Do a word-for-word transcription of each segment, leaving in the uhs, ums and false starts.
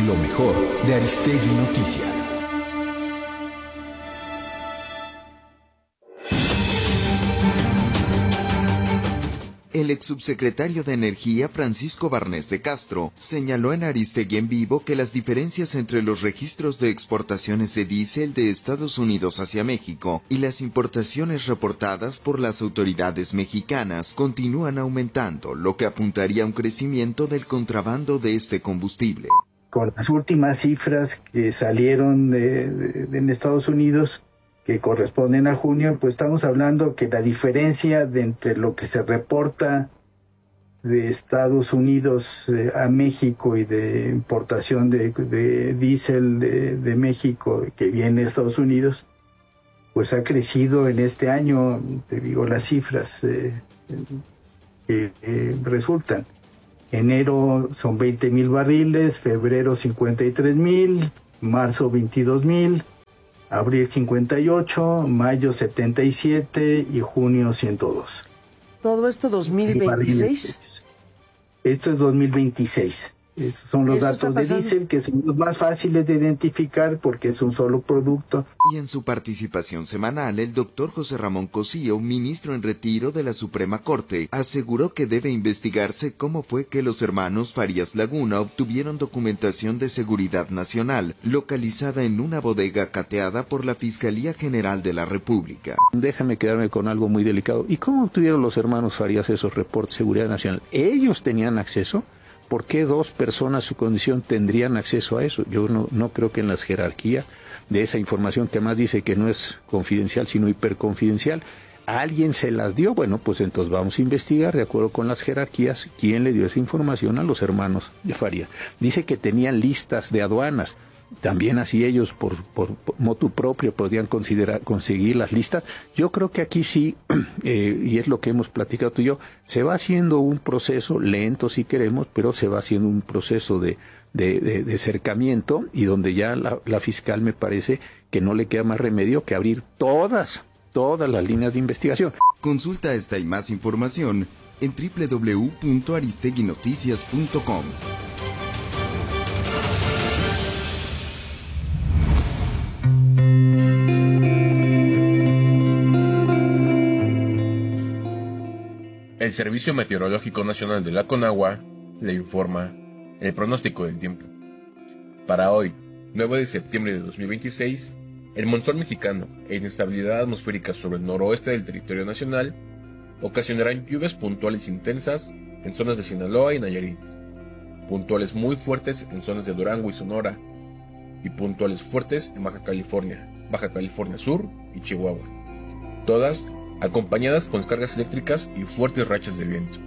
Lo mejor de Aristegui Noticias. El exsubsecretario de Energía, Francisco Barnés de Castro, señaló en Aristegui en Vivo que las diferencias entre los registros de exportaciones de diésel de Estados Unidos hacia México y las importaciones reportadas por las autoridades mexicanas continúan aumentando, lo que apuntaría a un crecimiento del contrabando de este combustible. Con las últimas cifras que salieron de, de, de en Estados Unidos, que corresponden a junio, pues estamos hablando que la diferencia de entre lo que se reporta de Estados Unidos eh, a México y de importación de, de diésel de, de México que viene de Estados Unidos, pues ha crecido en este año, te digo las cifras eh, que eh, resultan. Enero son veinte mil barriles, febrero cincuenta y tres mil, marzo veintidós mil, abril cincuenta y ocho, mayo setenta y siete y junio ciento dos. ¿Todo esto dos mil veintiséis? Esto es dos mil veintiséis. Estos son los datos de diésel, que son los más fáciles de identificar porque es un solo producto. Y en su participación semanal, el doctor José Ramón Cosío, ministro en retiro de la Suprema Corte, aseguró que debe investigarse cómo fue que los hermanos Farías Laguna obtuvieron documentación de seguridad nacional, localizada en una bodega cateada por la Fiscalía General de la República. Déjame quedarme con algo muy delicado. ¿Y cómo obtuvieron los hermanos Farías esos reportes de seguridad nacional? ¿Ellos tenían acceso? ¿Por qué dos personas su condición tendrían acceso a eso? Yo no, no creo que en las jerarquías de esa información, que además dice que no es confidencial, sino hiperconfidencial, ¿a alguien se las dio? Bueno, pues entonces vamos a investigar, de acuerdo con las jerarquías, quién le dio esa información a los hermanos de Farías. Dice que tenían listas de aduanas. También así ellos por, por, por motu propio podían considerar conseguir las listas. Yo creo que aquí sí, eh, y es lo que hemos platicado tú y yo, se va haciendo un proceso lento si queremos, pero se va haciendo un proceso de, de, de, de acercamiento, y donde ya la, la fiscal me parece que no le queda más remedio que abrir todas, todas las líneas de investigación. Consulta esta y más información en doble u doble u doble u punto aristegui noticias punto com. El Servicio Meteorológico Nacional de la Conagua le informa el pronóstico del tiempo. Para hoy, nueve de septiembre de dos mil veintiséis, el monzón mexicano e inestabilidad atmosférica sobre el noroeste del territorio nacional ocasionarán lluvias puntuales intensas en zonas de Sinaloa y Nayarit, puntuales muy fuertes en zonas de Durango y Sonora, y puntuales fuertes en Baja California, Baja California Sur y Chihuahua, todas acompañadas con descargas eléctricas y fuertes rachas de viento.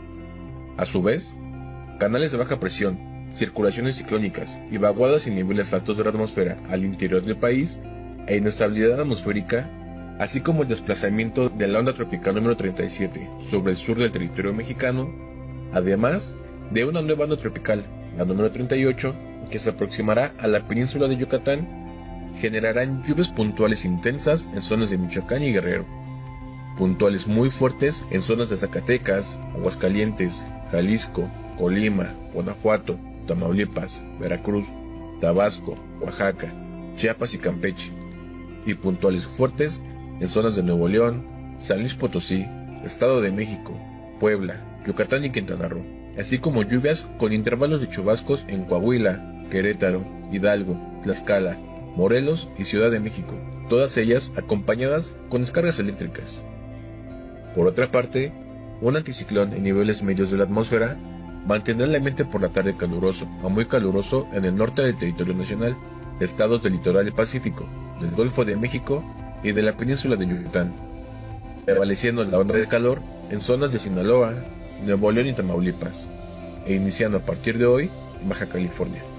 A su vez, canales de baja presión, circulaciones ciclónicas y vaguadas y niveles altos de la atmósfera al interior del país e inestabilidad atmosférica, así como el desplazamiento de la onda tropical número treinta y siete sobre el sur del territorio mexicano, además de una nueva onda tropical, la número treinta y ocho, que se aproximará a la península de Yucatán, generarán lluvias puntuales intensas en zonas de Michoacán y Guerrero, puntuales muy fuertes en zonas de Zacatecas, Aguascalientes, Jalisco, Colima, Guanajuato, Tamaulipas, Veracruz, Tabasco, Oaxaca, Chiapas y Campeche, y puntuales fuertes en zonas de Nuevo León, San Luis Potosí, Estado de México, Puebla, Yucatán y Quintana Roo, así como lluvias con intervalos de chubascos en Coahuila, Querétaro, Hidalgo, Tlaxcala, Morelos y Ciudad de México, todas ellas acompañadas con descargas eléctricas. Por otra parte, un anticiclón en niveles medios de la atmósfera mantendrá el ambiente por la tarde caluroso a muy caluroso en el norte del territorio nacional, estados del litoral del Pacífico, del Golfo de México y de la península de Yucatán, prevaleciendo la onda de calor en zonas de Sinaloa, Nuevo León y Tamaulipas, e iniciando a partir de hoy en Baja California.